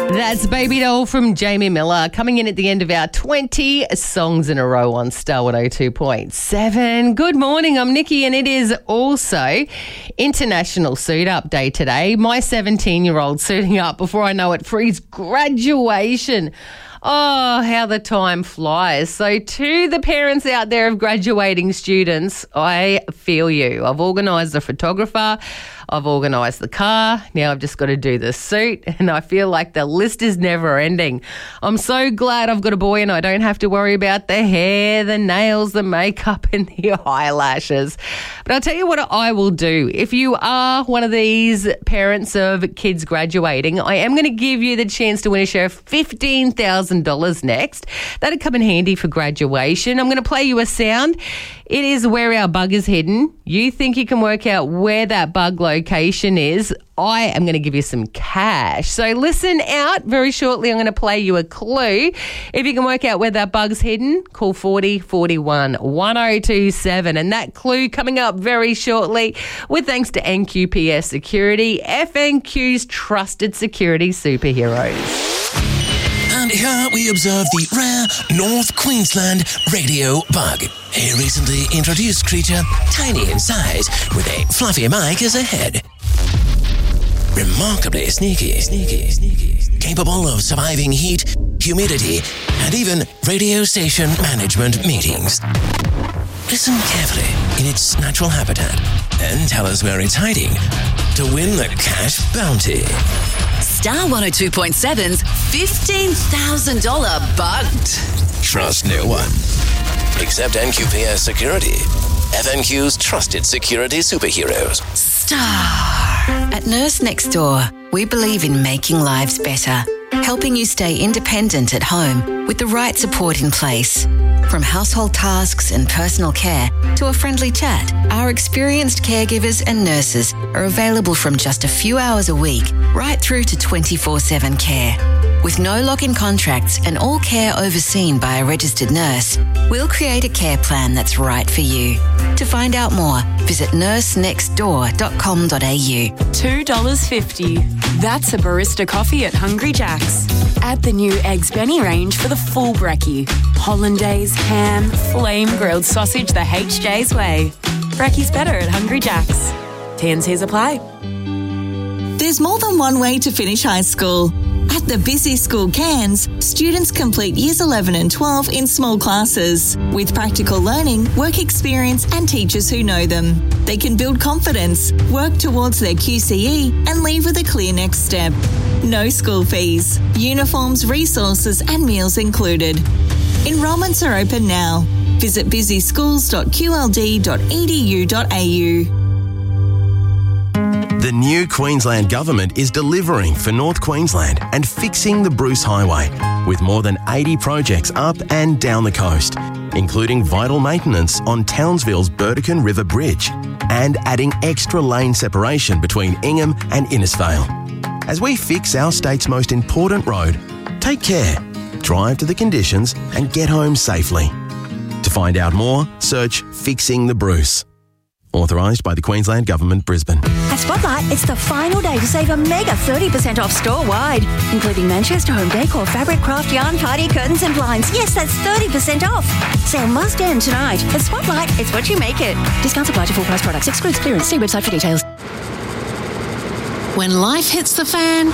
That's Baby Doll from Jamie Miller coming in at the end of our 20 songs in a row on Star 102.7. Good morning, I'm Nikki, and it is also International Suit Up Day today. My 17-year-old suiting up before I know it for his graduation. Oh, how the time flies. So to the parents out there of graduating students, I feel you. I've organised the photographer, I've organised the car, now I've just got to do the suit, and I feel like the list is never ending. I'm so glad I've got a boy and I don't have to worry about the hair, the nails, the makeup and the eyelashes. But I'll tell you what I will do. If you are one of these parents of kids graduating, I am going to give you the chance to win a share of $15,000 next. That'd come in handy for graduation. I'm going to play you a sound. It is where our bug is hidden. You think you can work out where that bug location is. I am going to give you some cash. So listen out. Very shortly, I'm going to play you a clue. If you can work out where that bug's hidden, call 40 41 1027. And that clue coming up very shortly with thanks to NQPS Security, FNQ's trusted security superheroes. And here we observe the rare North Queensland radio bug. A recently introduced creature, tiny in size, with a fluffy mic as a head. Remarkably sneaky, capable of surviving heat, humidity, and even radio station management meetings. Listen carefully in its natural habitat and tell us where it's hiding to win the cash bounty. Star 102.7's $15,000 bugged. Trust no one. Except NQPS Security, FNQ's trusted security superheroes. Star. At Nurse Next Door, we believe in making lives better, helping you stay independent at home with the right support in place. From household tasks and personal care to a friendly chat, our experienced caregivers and nurses are available from just a few hours a week right through to 24/7 care. With no lock-in contracts and all care overseen by a registered nurse, we'll create a care plan that's right for you. To find out more, visit nursenextdoor.com.au. $2.50. That's a barista coffee at Hungry Jack's. Add the new Eggs Benny range for the full brekkie. Hollandaise, ham, flame-grilled sausage the HJ's way. Brekkie's better at Hungry Jack's. T&Cs apply. There's more than one way to finish high school. At the Busy School Cairns, students complete Years 11 and 12 in small classes. With practical learning, work experience and teachers who know them. They can build confidence, work towards their QCE and leave with a clear next step. No school fees. Uniforms, resources and meals included. Enrolments are open now. Visit busyschools.qld.edu.au. The new Queensland Government is delivering for North Queensland and fixing the Bruce Highway with more than 80 projects up and down the coast, including vital maintenance on Townsville's Burdekin River Bridge and adding extra lane separation between Ingham and Innisfail. As we fix our state's most important road, take care, drive to the conditions and get home safely. To find out more, search Fixing the Bruce. Authorised by the Queensland Government, Brisbane. At Spotlight, it's the final day to save a mega 30% off store-wide, including Manchester home decor, fabric, craft, yarn, party, curtains and blinds. Yes, that's 30% off. Sale must end tonight. At Spotlight, it's what you make it. Discounts apply to full price products. Excludes clearance. See website for details. When life hits the fan,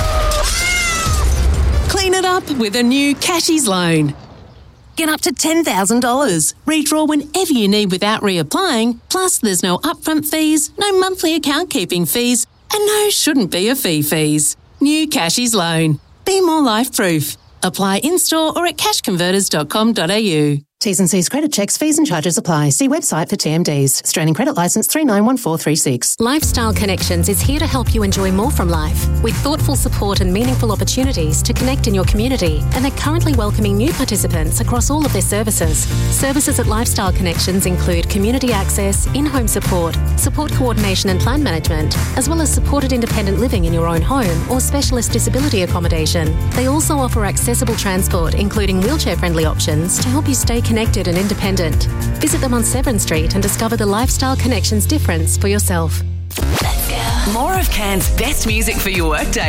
clean it up with a new Cashies loan. Get up to $10,000. Redraw whenever you need without reapplying. Plus, there's no upfront fees, no monthly account keeping fees, and no shouldn't be a fee fees. New Cashies loan. Be more life-proof. Apply in-store or at cashconverters.com.au. T's and C's credit checks, fees and charges apply. See website for TMDs. Australian Credit Licence 391436. Lifestyle Connections is here to help you enjoy more from life with thoughtful support and meaningful opportunities to connect in your community, and they're currently welcoming new participants across all of their services. Services at Lifestyle Connections include community access, in-home support, support coordination and plan management, as well as supported independent living in your own home or specialist disability accommodation. They also offer accessible transport, including wheelchair-friendly options to help you stay connected and independent. Visit them on Severn Street and discover the Lifestyle Connections difference for yourself. More of Cairns' best music for your workday.